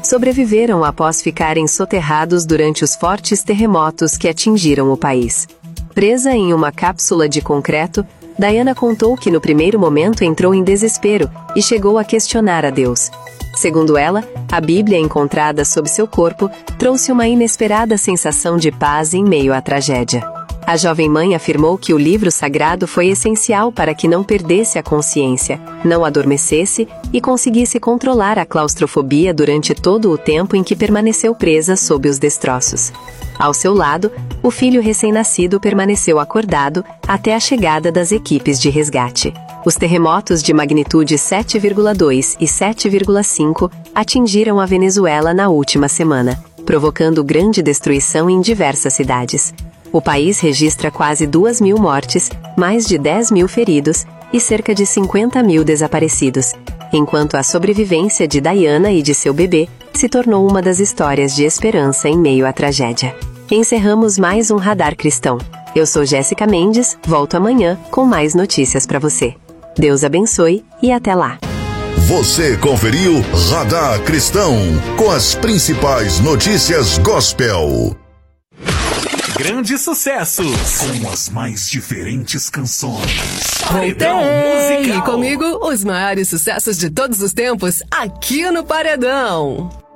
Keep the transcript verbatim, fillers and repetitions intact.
sobreviveram após ficarem soterrados durante os fortes terremotos que atingiram o país. Presa em uma cápsula de concreto, Diana contou que no primeiro momento entrou em desespero e chegou a questionar a Deus. Segundo ela, a Bíblia encontrada sob seu corpo trouxe uma inesperada sensação de paz em meio à tragédia. A jovem mãe afirmou que o livro sagrado foi essencial para que não perdesse a consciência, não adormecesse e conseguisse controlar a claustrofobia durante todo o tempo em que permaneceu presa sob os destroços. Ao seu lado, o filho recém-nascido permaneceu acordado até a chegada das equipes de resgate. Os terremotos de magnitude sete vírgula dois e sete vírgula cinco atingiram a Venezuela na última semana, provocando grande destruição em diversas cidades. O país registra quase duas mil mortes, mais de dez mil feridos e cerca de cinquenta mil desaparecidos, enquanto a sobrevivência de Diana e de seu bebê se tornou uma das histórias de esperança em meio à tragédia. Encerramos mais um Radar Cristão. Eu sou Jéssica Mendes, volto amanhã com mais notícias para você. Deus abençoe e até lá. Você conferiu Radar Cristão com as principais notícias gospel. Grandes sucessos com as mais diferentes canções. Paredão musical. E comigo, os maiores sucessos de todos os tempos aqui no Paredão.